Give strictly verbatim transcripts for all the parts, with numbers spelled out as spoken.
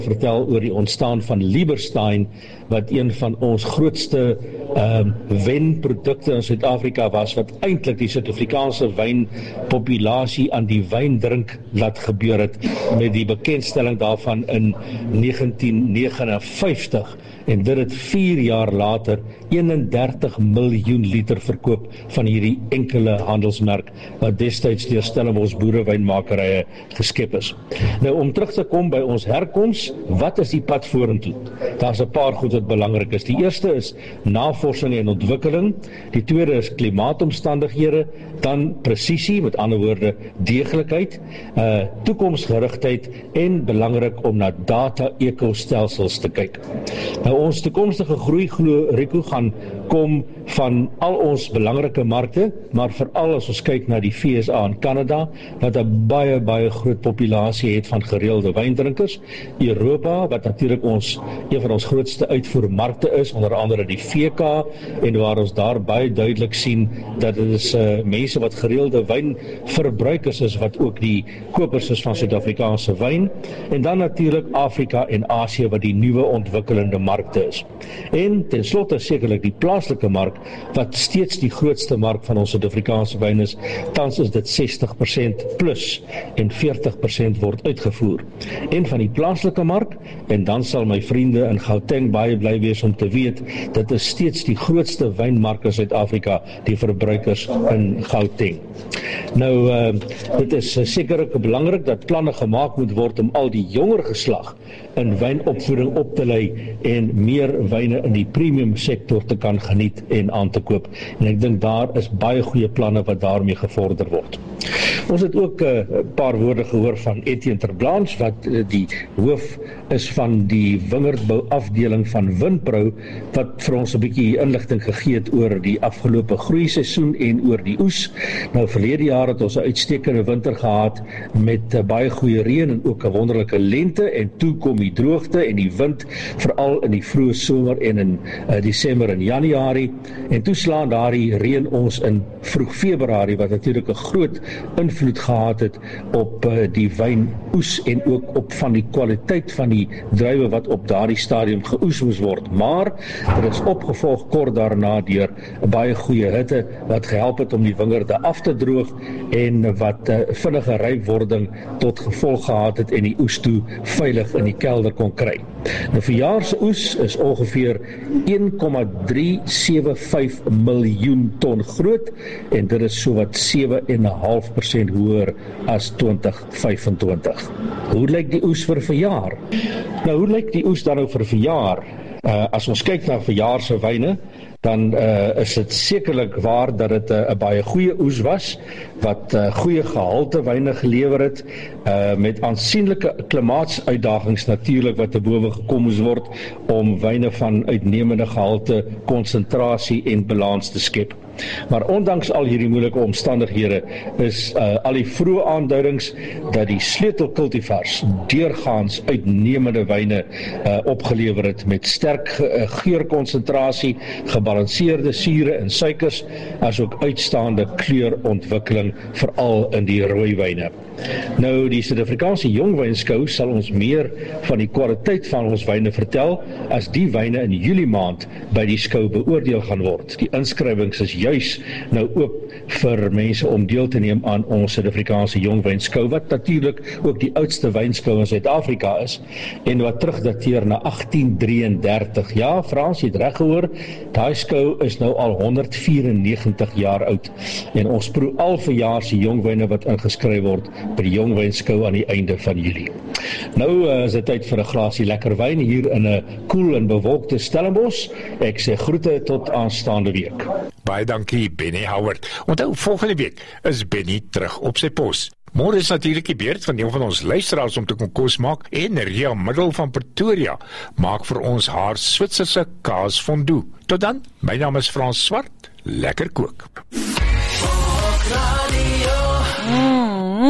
vertel oor die ontstaan van Lieberstein, wat een van ons grootste um, wynprodukte in Suid-Afrika was, wat eintlik die Suid-Afrikaanse wynpopulasie aan die wyndrink laat gebeur het, met die bekendstelling daarvan in negentien negenenvyftig, en dit het vier jaar later eenendertig miljoen liter verkoop van hierdie enkele handelsmerk, wat destyds deur Stellenbosch boerewynmakerye geskep is. Nou, om terug te kom by ons herkoms, wat is die pad vorentoe? Daar's 'n paar goed wat belangrik is. Die eerste is navorsing en ontwikkeling, die tweede is klimaatomstandighede, dan presisie, met ander woorde deeglikheid, uh, toekomsgerigtheid en belangrik om na data-ekostelsels te kyk. Nou, ons toekomstige groei, glo Rico, gaan kom van al ons belangrike markte, maar veral as ons kyk na die V S A en Kanada, dat 'n baie, baie groot populasie het van gereelde wyndrinkers. Europa, wat natuurlik ons, een van ons grootste uitvoermarkte is, onder andere die V K, en waar ons daar baie duidelik sien, dat dit is uh, mense wat gereelde wynverbruikers is, wat ook die kopers is van Suid-Afrikaanse wyn, en dan natuurlik Afrika en Asië, wat die nuwe ontwikkelende markte is. En ten slotte sekerlik die plaaslike mark, wat steeds die grootste mark van ons Suid-Afrikaanse wyn is. Tans is dit sestig persent plus en veertig persent word uitgevoer. En van die plaaslike mark, en dan sal my vriende in Gauteng baie bly wees om te weet, dit is steeds die grootste wynmark in Suid-Afrika, die verbruikers in Gauteng. Nou, uh, dit is uh, sekerlik belangrik dat planne gemaak moet word om al die jonger geslag in wynopvoeding op te lei en meer wyne in die premium sektor te kan geniet en aan te koop. En ek dink daar is baie goeie planne wat daarmee gevorder word. Ons het ook 'n uh, paar woorde gehoor van Etienne Terblanche, wat uh, die hoof is van die wingerdbou afdeling van Winpro, wat vir ons 'n bietjie inligting gegee het oor die afgelope groeiseisoen en oor die oes. Nou, verlede jaar het ons 'n uitstekende winter gehad met uh, baie goeie reën en ook 'n wonderlike lente, en toe kom die droogte en die wind, veral in die vroeë somer en in uh, Desember en Januarie, en toe slaan daardie reën ons in vroeg Februarie, wat natuurlik 'n groot invloed gehad het op uh, die wynoes en ook op van die kwaliteit van die druiwe wat op daardie stadium geoes moes word. Maar dit is opgevolg kort daarna deur 'n baie goeie hitte wat gehelp het om die wingerde af te droog en wat uh, vinnige rypwording tot gevolg gehad het en die oes toe veilig in die kelder kon kry. Nou, verjaar se oes is ongeveer een komma drie sewe vyf miljoen ton groot, en dit is so wat sewe komma vyf persent hoër as twintig vyfentwintig. Hoe lyk die oes vir verjaar? Nou, hoe lyk die oes dan nou vir verjaar? Uh, as ons kyk na verjaar se wyne, dan uh, is dit sekerlik waar dat dit 'n uh, baie goeie oes was, wat uh, goeie gehalte wyne gelewer het, uh, met aansienlike klimaatsuitdagings natuurlik wat te bowe gekom moes word om wyne van uitnemende gehalte, konsentrasie en balans te skep. Maar ondanks al hierdie moeilike omstandighede is uh, al die vroeë aanduidings dat die sleutelkultivars deurgaans uitnemende wyne uh, opgelewer het met sterk ge- geurkonsentrasie, gebalanseerde sure en suikers, asook uitstaande kleurontwikkeling, veral in die rooi wyne. Nou, die Suid-Afrikaanse Jongwynskou sal ons meer van die kwaliteit van ons wyne vertel as die wyne in Julie maand by die skou beoordeel gaan word. Die inskrywings is juis nou oop vir mense om deel te neem aan ons Suid-Afrikaanse Jongwynskou, wat natuurlik ook die oudste wynskou in Suid-Afrika is en wat terugdateer na agtien drieëndertig. Ja, Frans, jy het reg gehoor, daai skou is nou al honderd vierennegentig jaar oud en ons proe al verjaar se jongwyne wat ingeskryf word by die Jongwynskou aan die einde van Julie. Nou uh, is dit tyd vir 'n glasie lekker wyn hier in 'n koel en bewolkte Stellenbosch. Ek sê groete tot aanstaande week. Baie dankie, Benny Howard. Onthou, volgende week is Benny terug op sy pos. Môre is natuurlik die beurt van een van ons luisteraars om te kom kos maak, en Ria Middel van Pretoria maak vir ons haar Switserse kaas fondue. Tot dan, my naam is Frans Swart, lekker kook. Mm.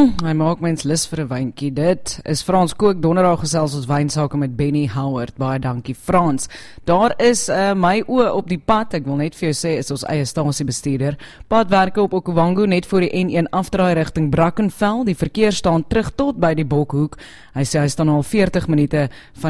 Mm, hy maak mens lus vir 'n wynkie. Dit is Frans Kook, donderdag gesels ons wynsake met Benny Howard. Baie dankie Frans. Daar is uh, my oë op die pad. Ek wil net vir jou sê, is ons eie stasiebestuurder. Padwerke op Okavango net voor die N een afdraai rigting Brackenfell. Die verkeer staan terug tot by die Bokhoek. Hy sê hy staan al veertig minute van